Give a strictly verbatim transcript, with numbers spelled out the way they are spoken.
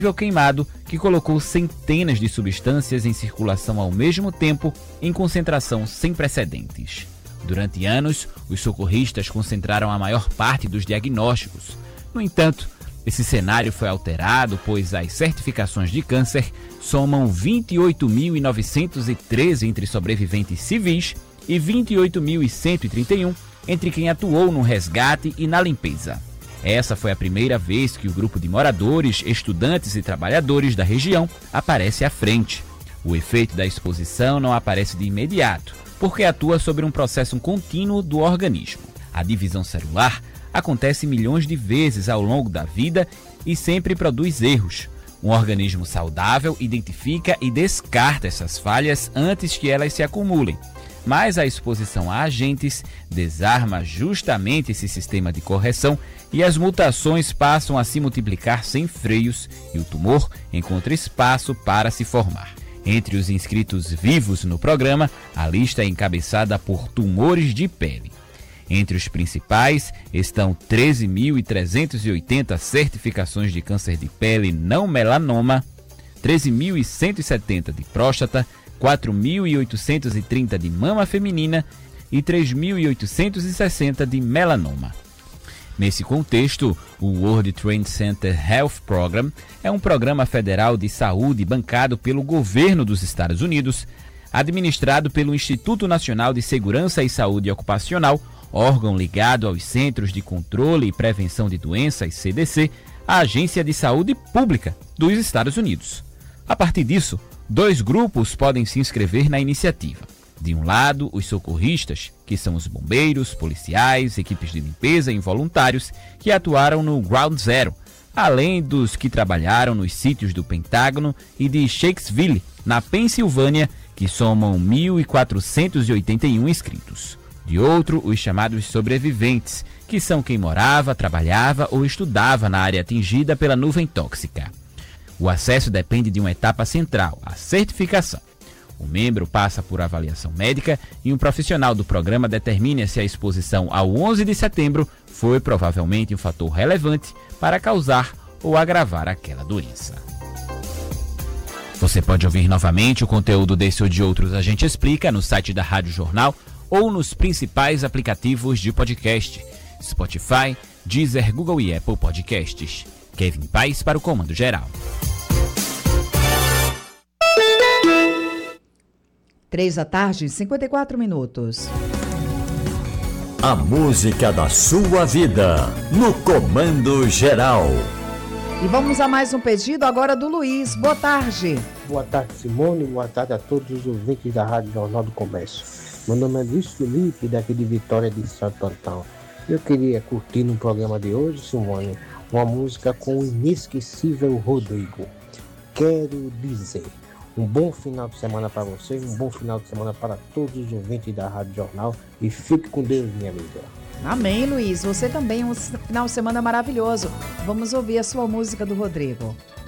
queimado que colocou centenas de substâncias em circulação ao mesmo tempo em concentração sem precedentes. Durante anos, os socorristas concentraram a maior parte dos diagnósticos. No entanto, esse cenário foi alterado, pois as certificações de câncer somam vinte e oito mil novecentos e treze entre sobreviventes civis e vinte e oito mil cento e trinta e um entre quem atuou no resgate e na limpeza. Essa foi a primeira vez que o grupo de moradores, estudantes e trabalhadores da região aparece à frente. O efeito da exposição não aparece de imediato, porque atua sobre um processo contínuo do organismo. A divisão celular acontece milhões de vezes ao longo da vida e sempre produz erros. Um organismo saudável identifica e descarta essas falhas antes que elas se acumulem. Mas a exposição a agentes desarma justamente esse sistema de correção e as mutações passam a se multiplicar sem freios e o tumor encontra espaço para se formar. Entre os inscritos vivos no programa, a lista é encabeçada por tumores de pele. Entre os principais estão treze mil trezentas e oitenta certificações de câncer de pele não melanoma, treze mil cento e setenta de próstata, quatro mil oitocentos e trinta de mama feminina e três mil oitocentos e sessenta de melanoma. Nesse contexto, o World Trade Center Health Program é um programa federal de saúde bancado pelo governo dos Estados Unidos, administrado pelo Instituto Nacional de Segurança e Saúde Ocupacional, órgão ligado aos Centros de Controle e Prevenção de Doenças, C D C, a Agência de Saúde Pública dos Estados Unidos. A partir disso, dois grupos podem se inscrever na iniciativa. De um lado, os socorristas, que são os bombeiros, policiais, equipes de limpeza e voluntários que atuaram no Ground Zero, além dos que trabalharam nos sítios do Pentágono e de Shakesville, na Pensilvânia, que somam mil quatrocentos e oitenta e um inscritos. De outro, os chamados sobreviventes, que são quem morava, trabalhava ou estudava na área atingida pela nuvem tóxica. O acesso depende de uma etapa central, a certificação. O membro passa por avaliação médica e um profissional do programa determina se a exposição ao onze de setembro foi provavelmente um fator relevante para causar ou agravar aquela doença. Você pode ouvir novamente o conteúdo desse ou de outros A Gente Explica no site da Rádio Jornal ou nos principais aplicativos de podcast, Spotify, Deezer, Google e Apple Podcasts. Kevin Paes para o Comando Geral. Três da tarde, cinquenta e quatro minutos. A música da sua vida, no Comando Geral. E vamos a mais um pedido agora do Luiz. Boa tarde. Boa tarde, Simone. Boa tarde a todos os ouvintes da Rádio Jornal do Comércio. Meu nome é Luiz Felipe, daqui de Vitória de Santo Antão. Eu queria curtir no programa de hoje, Simone, uma música com o inesquecível Rodrigo. Quero dizer. Um bom final de semana para você, um bom final de semana para todos os ouvintes da Rádio Jornal e fique com Deus, minha amiga. Amém, Luiz. Você também, um final de semana maravilhoso. Vamos ouvir a sua música do Rodrigo.